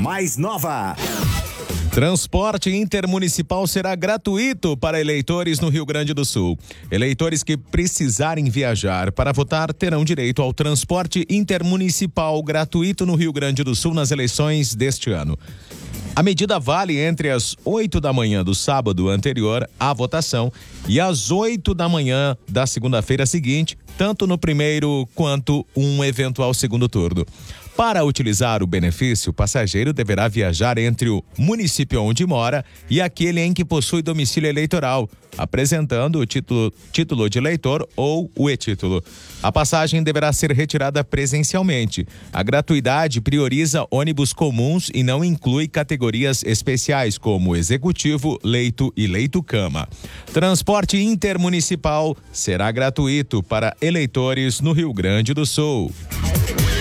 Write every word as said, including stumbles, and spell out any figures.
mais nova. Transporte intermunicipal será gratuito para eleitores no Rio Grande do Sul. Eleitores que precisarem viajar para votar terão direito ao transporte intermunicipal gratuito no Rio Grande do Sul nas eleições deste ano. A medida vale entre as oito da manhã do sábado anterior à votação e às oito da manhã da segunda-feira seguinte, tanto no primeiro quanto um eventual segundo turno. Para utilizar o benefício, o passageiro deverá viajar entre o município onde mora e aquele em que possui domicílio eleitoral, apresentando o título, título de eleitor ou o e-título. A passagem deverá ser retirada presencialmente. A gratuidade prioriza ônibus comuns e não inclui categorias especiais como executivo, leito e leito-cama. Transporte intermunicipal será gratuito para eleitores no Rio Grande do Sul.